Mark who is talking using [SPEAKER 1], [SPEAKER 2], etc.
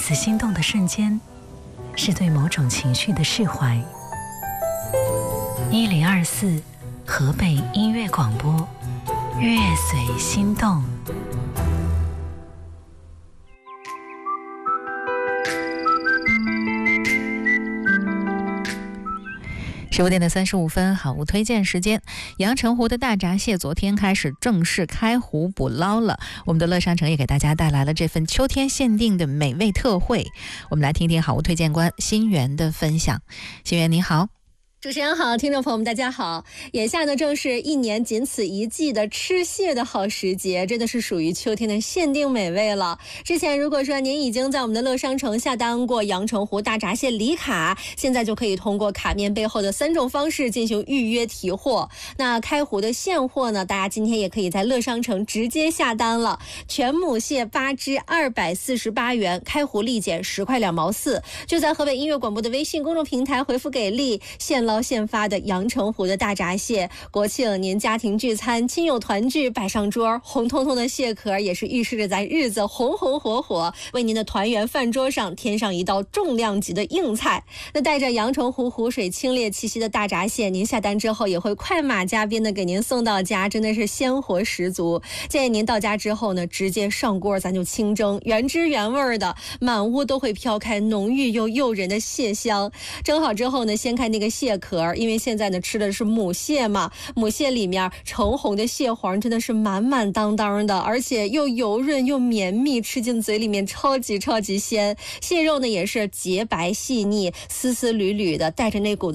[SPEAKER 1] 次心动的瞬间，是对某种情绪的释怀。1024河北音乐广播，乐随心动。15点35分，好物推荐时间。阳澄湖的大闸蟹昨天开始正式开湖捕捞了，我们的乐商城也给大家带来了这份秋天限定的美味特惠。我们来听听好物推荐官新源的分享。新源你好。
[SPEAKER 2] 主持人好，听众朋友们大家好。眼下呢正是一年仅此一季的吃蟹的好时节，真的是属于秋天的限定美味了。之前如果说您已经在我们的乐商城下单过阳澄湖大闸蟹礼卡，现在就可以通过卡面背后的3种方式进行预约提货。那开湖的现货呢，大家今天也可以在乐商城直接下单了。全母蟹8只248元，开湖立减10块2毛4，就在河北音乐广播的微信公众平台回复给力，现捞现发的阳澄湖的大闸蟹，国庆您家庭聚餐亲友团聚摆上桌，红彤彤的蟹壳也是预示着咱日子红红火火，为您的团圆饭桌上添上一道重量级的硬菜。那带着阳澄湖湖水清冽气息的大闸蟹，您下单之后也会快马加鞭的给您送到家，真的是鲜活十足。建议您到家之后呢，直接上锅咱就清蒸，原汁原味的，满屋都会飘开浓郁又诱人的蟹香。蒸好之后呢，掀开那个蟹壳，因为现在呢吃的是母蟹嘛，母蟹里面橙红的蟹黄真的是满满当当的，而且又油润又绵密，吃进嘴里面超级鲜。蟹肉呢也是洁白细腻，丝丝缕缕的，带着那股